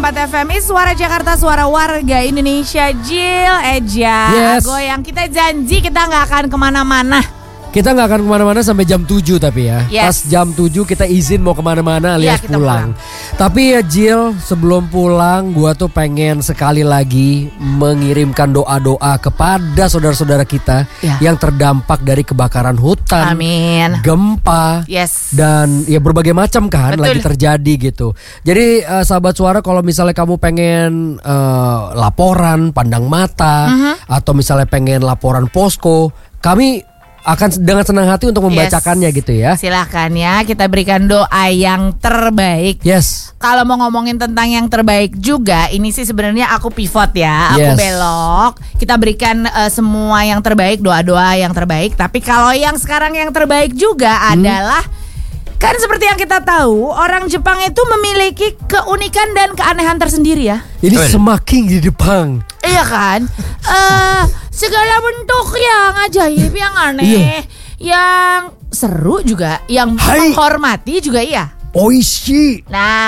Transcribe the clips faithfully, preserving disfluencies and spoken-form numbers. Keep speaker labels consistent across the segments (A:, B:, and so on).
A: empat F M, suara Jakarta, suara warga Indonesia. Jill, Eja,
B: Yes.
A: goyang. Kita janji kita gak akan kemana-mana.
B: Kita gak akan kemana-mana sampai jam tujuh tapi ya.
A: Yes.
B: Pas jam tujuh kita izin mau kemana-mana alias
A: Iya, kita
B: pulang. Tapi ya Jill, sebelum pulang gua tuh pengen sekali lagi mengirimkan doa-doa kepada saudara-saudara kita
A: Ya.
B: yang terdampak dari kebakaran hutan,
A: Amin.
B: gempa,
A: Yes.
B: dan ya berbagai macam kan
A: Betul.
B: lagi terjadi gitu. Jadi uh, sahabat suara, kalau misalnya kamu pengen uh, laporan pandang mata
A: Mhm.
B: atau misalnya pengen laporan posko, kami akan dengan senang hati untuk membacakannya
A: Yes.
B: gitu ya.
A: Silahkan ya, kita berikan doa yang terbaik.
B: Yes.
A: Kalau mau ngomongin tentang yang terbaik juga, ini sih sebenarnya aku pivot ya, aku
B: Yes.
A: belok. Kita berikan uh, semua yang terbaik, doa-doa yang terbaik. Tapi kalau yang sekarang yang terbaik juga
B: Hmm.
A: adalah, kan seperti yang kita tahu, orang Jepang itu memiliki keunikan dan keanehan tersendiri ya.
B: Ini
C: Betul.
B: semakin di Jepang.
A: Iya kan? Eh segala bentuk yang ajaib, yang aneh,
B: Iya.
A: yang seru juga, yang
B: Hai.
A: menghormati juga iya.
B: Oishi,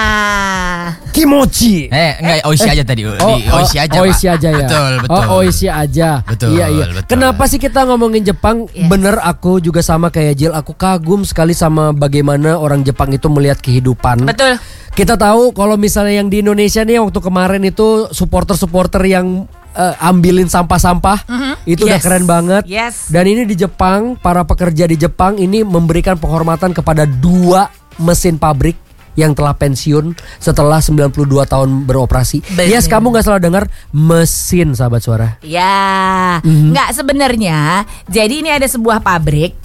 A: Nah,
B: kimochi.
C: Eh, enggak, oishi aja tadi. Di
B: oh,
C: oishi aja,
B: Oishi
C: Pak.
B: aja ya.
C: Betul, betul.
B: Oh, oishi aja.
C: Betul,
B: Iya, iya.
C: betul.
B: Kenapa sih kita ngomongin Jepang?
A: Yes.
B: Bener, aku juga sama kayak Jill. Aku kagum sekali sama bagaimana orang Jepang itu melihat kehidupan.
A: betul.
B: Kita tahu kalau misalnya yang di Indonesia nih waktu kemarin itu supporter-supporter yang eh, ambilin sampah-sampah,
A: Mhm.
B: itu udah
A: Yes.
B: keren banget.
A: Yes.
B: Dan ini di Jepang, para pekerja di Jepang ini memberikan penghormatan kepada dua mesin pabrik yang telah pensiun setelah sembilan puluh dua tahun beroperasi.
A: Bener.
B: Yes, kamu nggak salah dengar, mesin, sahabat suara.
A: Ya,
B: Mhm.
A: nggak sebenarnya. Jadi ini ada sebuah pabrik.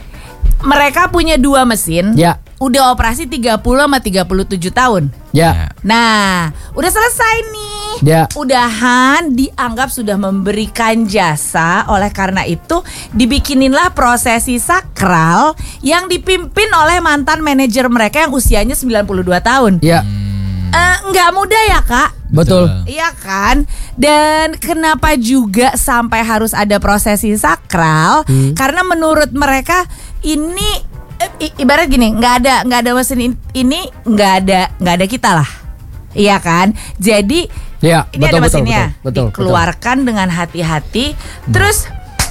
A: Mereka punya dua mesin.
B: Ya.
A: Udah operasi tiga puluh sama tiga puluh tujuh tahun.
B: Ya,
A: Nah, udah selesai nih.
B: Ya.
A: Udahan dianggap sudah memberikan jasa. Oleh karena itu dibikininlah prosesi sakral yang dipimpin oleh mantan manajer mereka yang usianya sembilan puluh dua tahun.
B: ya,
A: Eh, nggak mudah ya kak?
B: betul.
A: Iya kan? Dan kenapa juga sampai harus ada prosesi sakral?
B: Hmm.
A: Karena menurut mereka ini eh, i- ibarat gini, nggak ada nggak ada mesin in- ini nggak ada nggak ada kita lah, iya kan? Jadi
B: Ya,
A: ini
B: betul,
A: ada
B: betul,
A: mesinnya,
B: betul, betul,
A: dikeluarkan dengan hati-hati, terus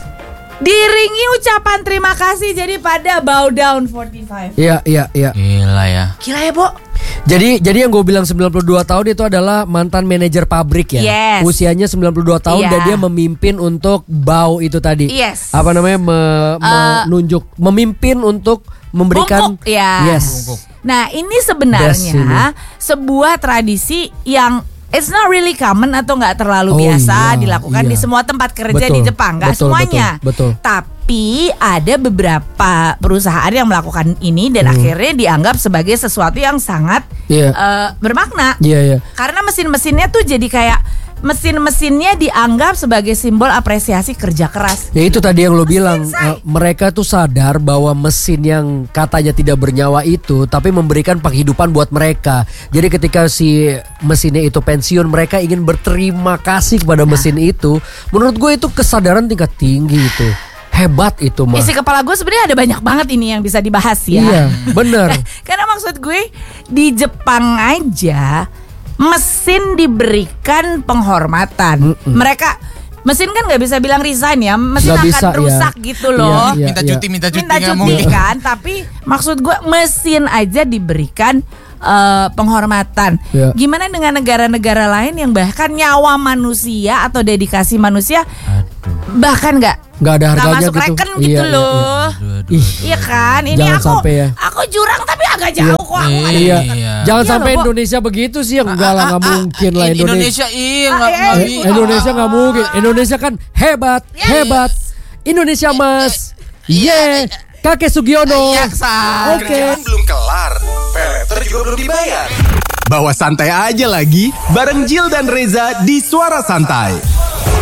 A: diiringi ucapan terima kasih. Jadi pada bow down forty-five.
B: Iya, iya, iya.
C: Gila ya.
A: Gila ya, Bo?
B: Jadi jadi yang gue bilang sembilan puluh dua tahun itu adalah mantan manajer pabrik ya.
A: Yes.
B: Usianya sembilan puluh dua tahun
A: Iya.
B: dan dia memimpin untuk bow itu tadi.
A: Yes.
B: Apa namanya? Me-
A: Uh,
B: menunjuk, memimpin untuk memberikan.
A: Bungkuk, ya.
B: Yes.
C: Bungkuk.
A: Nah, ini
B: Best
A: sebenarnya sebuah tradisi yang it's not really common atau nggak terlalu
B: Oh,
A: biasa
B: iya,
A: dilakukan
B: iya.
A: di semua tempat kerja
B: Betul,
A: di Jepang, nggak
B: betul,
A: semuanya.
B: betul, betul.
A: Tapi ada beberapa perusahaan yang melakukan ini dan
B: Hmm.
A: akhirnya dianggap sebagai sesuatu yang sangat
B: Iya.
A: eh, bermakna.
B: Iya, iya.
A: Karena mesin-mesinnya tuh jadi kayak mesin-mesinnya dianggap sebagai simbol apresiasi kerja keras.
B: Ya itu tadi yang lo bilang,
A: say.
B: eh, mereka tuh sadar bahwa mesin yang katanya tidak bernyawa itu tapi memberikan penghidupan buat mereka. Jadi ketika si mesinnya itu pensiun, mereka ingin berterima kasih kepada mesin itu. Menurut gue itu kesadaran tingkat tinggi itu. Hebat itu mah.
A: Isi kepala gue sebenarnya ada banyak banget ini yang bisa dibahas ya.
B: Iya, bener.
A: Karena maksud gue di Jepang aja mesin diberikan penghormatan.
B: Mm-mm.
A: Mereka mesin kan nggak bisa bilang resign ya, mesin
B: Nggak
A: akan
B: bisa, ya.
A: rusak gitu loh.
B: Iya,
C: minta
B: iya.
C: cuti, minta cuti,
A: Minta
C: nggak
A: cuti
C: mungkin.
A: kan, tapi maksud gue mesin aja diberikan eh, penghormatan.
B: Iya.
A: Gimana dengan negara-negara lain yang bahkan nyawa manusia atau dedikasi manusia bahkan nggak
B: Nggak ada
A: nggak
B: harganya
A: masuk
B: gitu.
A: reken
B: Iya,
A: gitu
B: iya,
A: loh.
C: Aduh, aduh,
B: Ih.
A: Iya kan, ini
B: Jangan
A: aku
B: sampai ya.
A: aku jurang tapi agak jauh kok. Aku nggak-
B: Iya.
C: Iya.
B: Jangan
A: Iya
B: sampai
A: loh, Bo.
B: Indonesia begitu sih, enggak lah, nggak mungkin lah Indonesia.
C: Indonesia iya
A: Ah,
C: nggak
A: eh,
C: nggak
B: Eh,
C: bisa.
B: Indonesia nggak mungkin. Indonesia kan hebat,
A: Yes.
B: hebat. Indonesia Mas. Yeah. Kakek Sugiono.
C: Iya, Sa.
B: Oke.
D: Kerjaan belum kelar, peleter juga belum dibayar.
E: Bawa santai aja lagi bareng Jill dan Reza di Suara Santai.